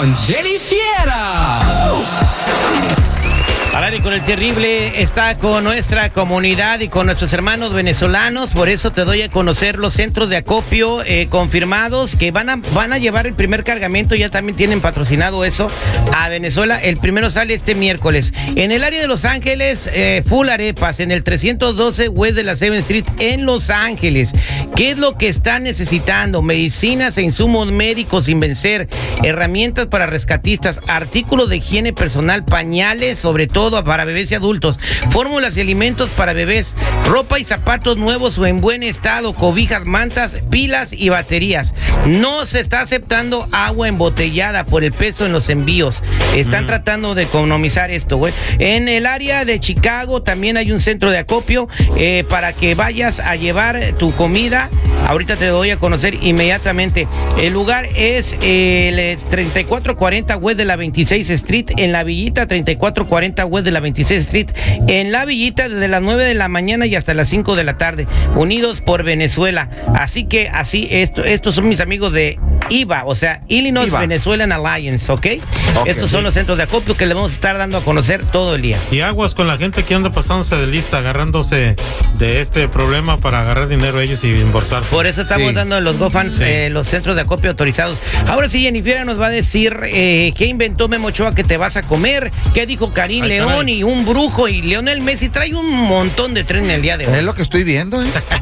con Jenny Fiera. Ahora y con el terrible está con nuestra comunidad y con nuestros hermanos venezolanos. Por eso te doy a conocer los centros de acopio confirmados que van a llevar el primer cargamento. Ya también tienen patrocinado eso a Venezuela. El primero sale este miércoles. En el área de Los Ángeles, Full Arepas, en el 312 West de la 7th Street en Los Ángeles. ¿Qué es lo que están necesitando? Medicinas e insumos médicos sin vencer, herramientas para rescatistas, artículos de higiene personal, pañales, sobre todo para bebés y adultos, fórmulas y alimentos para bebés, ropa y zapatos nuevos o en buen estado, cobijas, mantas, pilas y baterías. No se está aceptando agua embotellada por el peso en los envíos. Están tratando de economizar esto, güey. En el área de Chicago también hay un centro de acopio para que vayas a llevar tu comida. Ahorita te doy a conocer inmediatamente. El lugar es el 3440 West de la 26 Street en la Villita, 3440 West de la 26 Street en la Villita, desde las 9 de la mañana y hasta las 5 de la tarde. Unidos por Venezuela. Así que estos son mis amigos de IVA, o sea, Illinois Venezuelan Alliance, ¿ok? Estos son los centros de acopio que le vamos a estar dando a conocer todo el día. Y aguas con la gente que anda pasándose de lista, agarrándose de este problema para agarrar dinero ellos y embolsarse. Por eso estamos dando los GoFans, los centros de acopio autorizados. Ahora sí, Jennifer nos va a decir qué inventó Memo Ochoa que te vas a comer, qué dijo Karim León, caray, y un brujo, y Lionel Messi trae un montón de tren el día de hoy. Es lo que estoy viendo,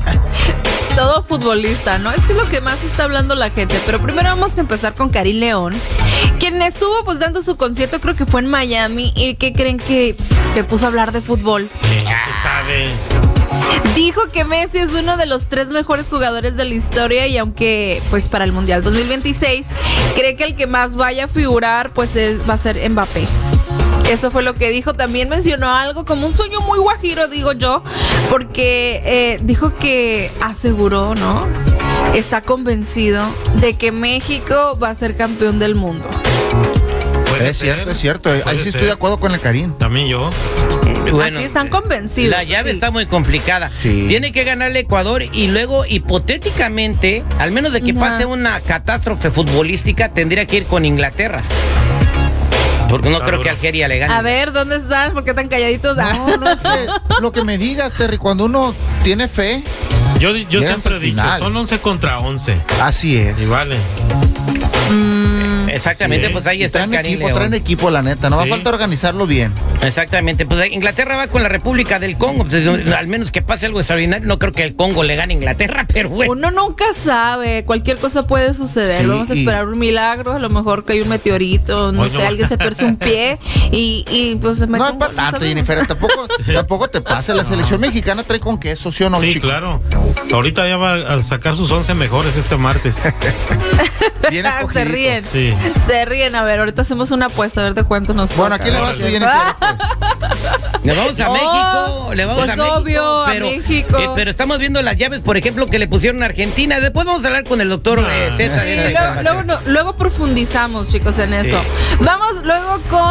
Todo futbolista, ¿no? Es que es lo que más está hablando la gente. Pero primero vamos a empezar con Karim León, quien estuvo pues dando su concierto, creo que fue en Miami. ¿Y qué creen? Que se puso a hablar de fútbol. ¿Qué sabe? Dijo que Messi es uno de los 3 mejores jugadores de la historia, y aunque pues para el Mundial 2026 cree que el que más vaya a figurar pues va a ser Mbappé. Eso fue lo que dijo. También mencionó algo como un sueño muy guajiro, digo yo, porque dijo que aseguró, ¿no? Está convencido de que México va a ser campeón del mundo. Es cierto. Ahí sí estoy de acuerdo con el Karim. También yo. Bueno, así están convencidos. La llave está muy complicada. Sí. Tiene que ganarle Ecuador y luego, hipotéticamente, al menos de que pase una catástrofe futbolística, tendría que ir con Inglaterra. Porque no creo que Algeria le gane. A ver, ¿dónde están? ¿Por qué tan calladitos? No, es que lo que me digas, Terry, cuando uno tiene fe. Yo siempre he dicho, son 11 contra 11. Así es. Y vale. Exactamente, pues ahí está el Karim León. Traen equipo, la neta, no va a falta organizarlo bien. Exactamente, pues Inglaterra va con la República del Congo, pues, al menos que pase algo extraordinario. No creo que el Congo le gane a Inglaterra, pero bueno. Uno nunca sabe, cualquier cosa puede suceder. Vamos a esperar un milagro, a lo mejor que hay un meteorito, no sé, alguien se tuerce un pie y pues se mete. No es para tanto, Jennifer, tampoco te pase. La selección mexicana trae con queso, ¿sí o no, sí, chico? Claro. Ahorita ya va a sacar sus 11 mejores este martes. Se ríen. Sí. Se ríen. A ver, ahorita hacemos una apuesta, a ver de cuánto nos Bueno, ¿a quién le vas tú, Jennifer? Le vamos a México, obvio, pero, a México. Pero estamos viendo las llaves, por ejemplo, que le pusieron a Argentina. Después vamos a hablar con el doctor César. Luego profundizamos, chicos, en eso. Vamos luego con